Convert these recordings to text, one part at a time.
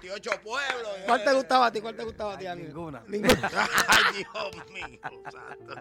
48 pueblos. ¿Cuál te gustaba a ti? Ángel? Ninguna. Ay, Dios mío, santo.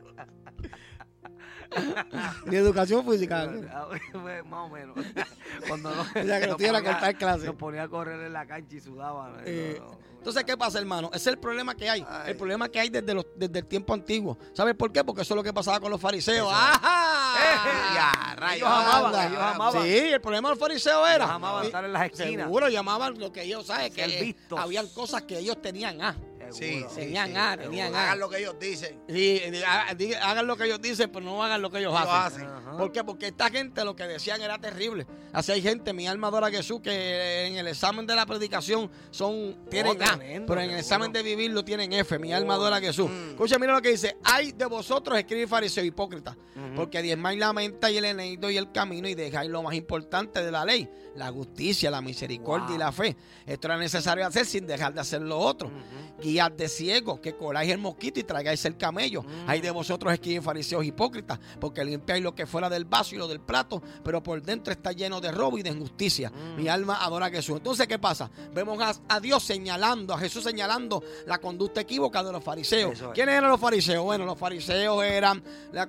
Ni educación física, Ángel. Más o menos. Cuando no, O sea, que no tuviera que cortar clases. Nos ponía a correr en la cancha y sudaba. Entonces, ¿qué pasa, hermano? Ese es el problema que hay. El problema que hay desde el tiempo antiguo. ¿Sabes por qué? Porque eso es lo que pasaba con los fariseos. ¡Ajá! Ya, rayos. Ellos amaban. Sí, el problema de los fariseos era. Ellos amaban estar en las esquinas. Seguro llamaban lo que ellos saben, que Ser vistos. habían cosas que ellos tenían. Sí, Tenían tenían A. hagan lo que ellos dicen. Sí, hagan lo que ellos dicen, pero no hagan lo que ellos hacen. Ajá. ¿Por qué? Porque esta gente lo que decían era terrible. Así hay gente, mi alma adora a Jesús, que en el examen de la predicación tienen A, tremendo, pero en el examen de vivirlo tienen F. Mi alma adora a Jesús. Escucha, mira lo que dice. Hay de vosotros, escribe fariseo hipócrita, porque diezmáis la menta y el enemigo y el camino y dejáis lo más importante de la ley, la justicia, la misericordia y la fe. Esto era necesario hacer sin dejar de hacer lo otro. Guías de ciegos, que coláis el mosquito y tragáis el camello. Hay de vosotros, escriben fariseos hipócritas, porque limpiáis lo que fuera del vaso y lo del plato, pero por dentro está lleno de robo y de injusticia. Mi alma adora a Jesús. Entonces, ¿qué pasa? Vemos a Dios señalando, a Jesús señalando la conducta equívoca de los fariseos. ¿Quiénes eran los fariseos? Bueno, los fariseos eran la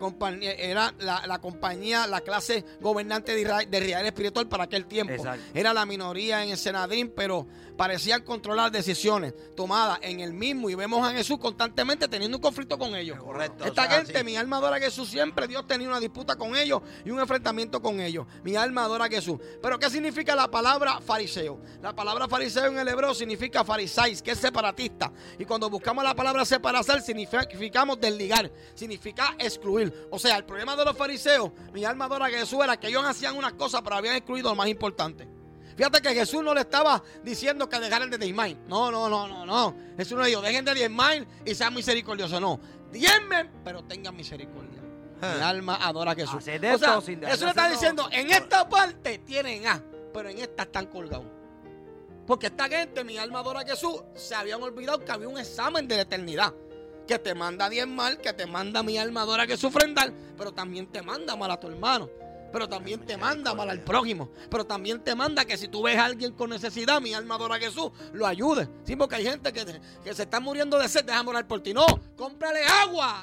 compañía, la clase gobernante de Israel espiritual para aquel tiempo. Exacto. Era la minoría en el Sanedrín, pero parecían controlar decisiones tomadas en el mismo, y vemos a Jesús constantemente teniendo un conflicto con ellos. Correcto. Esta o sea, gente, sí. mi alma adora a Jesús, siempre Dios tenía una disputa con ellos y un enfrentamiento con ellos. Mi alma adora a Jesús. Pero ¿qué significa la palabra fariseo? La palabra fariseo en el hebreo significa farisáis, que es separatista. Y cuando buscamos la palabra separar, significamos desligar, significa excluir. O sea, el problema de los fariseos, mi alma adora a Jesús, era que ellos hacían unas cosas, pero habían excluido lo más importante. Fíjate que Jesús no le estaba diciendo que dejaran de diezmar. No. Jesús no le dijo, dejen de diezmar y sean misericordiosos. No, diezmen, pero tengan misericordia. Mi alma adora a Jesús. Hacer de O sea, esto sin dejar Jesús de le está hacerlo. diciendo, en esta parte tienen A, pero en esta están colgados. Porque esta gente, mi alma adora a Jesús, se habían olvidado que había un examen de la eternidad. Que te manda diezmar, que te manda mi alma adora a Jesús ofrendar, pero también te manda mal a tu hermano. Pero también te manda mal al prójimo. Pero también te manda que si tú ves a alguien con necesidad, mi alma adora a Jesús, lo ayude. Sí, porque hay gente que se está muriendo de sed, deja orar por ti. No, cómprale agua.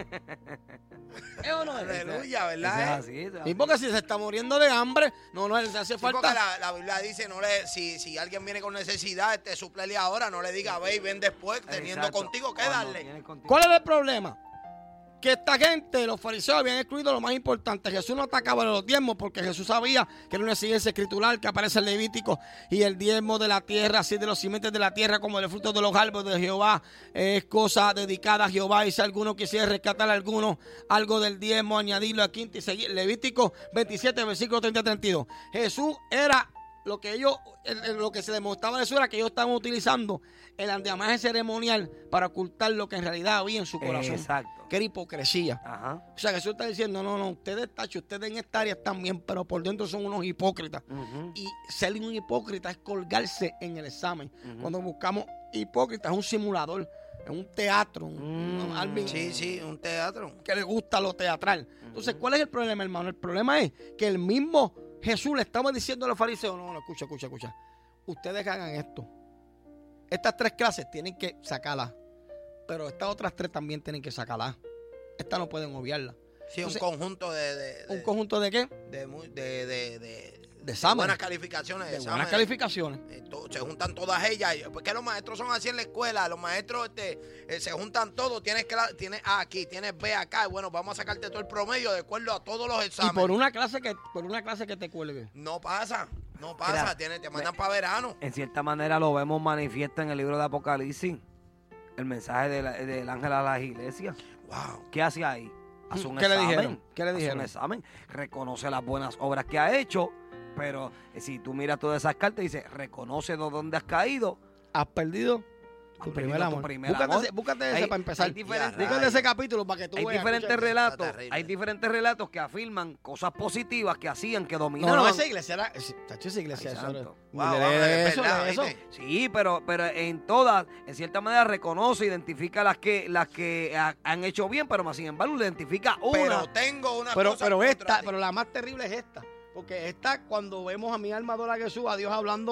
¿Es o no es? Aleluya, Eso es ¿verdad? así, eso es Sí, así. porque si se está muriendo de hambre, no le hace Sí, porque falta. la Biblia dice, si alguien viene con necesidad, súplele ahora, no le diga, ve y ven después, teniendo Exacto. contigo, ¿qué Cuando darle? viene contigo. ¿Cuál era el problema? Que esta gente, los fariseos, habían excluido lo más importante. Jesús no atacaba los diezmos porque Jesús sabía que era una exigencia escritural que aparece en Levítico, y el diezmo de la tierra, así de los simientes de la tierra como de los frutos de los árboles de Jehová, es cosa dedicada a Jehová. Y si alguno quisiera rescatar algo del diezmo, añadirlo aquí y seguir. Levítico 27, versículo 30-32. Jesús era lo que se demostraba de eso era que ellos estaban utilizando el andamiaje ceremonial para ocultar lo que en realidad había en su corazón. Exacto. Que era hipocresía. Ajá. O sea, Jesús está diciendo, no, ustedes en esta área están bien, pero por dentro son unos hipócritas. Y ser un hipócrita es colgarse en el examen. Cuando buscamos hipócrita, es un simulador, es un teatro, alguien Sí, un teatro. que le gusta lo teatral. Entonces, ¿cuál es el problema, hermano? El problema es que el mismo Jesús le estaba diciendo a los fariseos, no, escucha. Ustedes hagan esto. Estas 3 clases tienen que sacarlas, pero estas otras 3 también tienen que sacarlas. Estas no pueden obviarlas. Sí, Entonces, un conjunto de ¿un conjunto de qué? de exámenes. buenas calificaciones. De exámenes. buenas calificaciones. Se juntan todas ellas. Porque los maestros son así en la escuela. Los maestros se juntan todos. Tienes A aquí, tienes B acá. Y bueno, vamos a sacarte todo el promedio de acuerdo a todos los Y exámenes. por una clase que te cuelgue. No pasa. Mira, te mandan para verano. En cierta manera lo vemos manifiesta en el libro de Apocalipsis. El mensaje del ángel a las iglesias. Wow. ¿Qué hace ahí? Hace un ¿Qué le examen. dijeron? ¿Qué le Hace dijeron? un examen. Reconoce las buenas obras que ha hecho. Pero si tú miras todas esas cartas, dice, reconoce de dónde has caído. Has perdido tu Has primer perdido tu amor. primer amor. Búscate ese Hay- para empezar. hay diferentes- Búscate ese capítulo para que tú Hay veas. diferentes escucha. relatos. Está terrible. Hay diferentes relatos que afirman cosas positivas que hacían, que No, dominaban. esa iglesia era. Chacho, esa iglesia. Ay, eso era- santo. Wow, lee es eso, verdad, lee eso. ¿viste? Sí, pero en todas, en cierta manera reconoce, identifica las que han hecho bien, pero más sin embargo identifica una. Pero tengo una Pero cosa contra esta, ti. pero la más terrible es esta. Porque esta, cuando vemos a mi alma adora a Jesús, a Dios hablando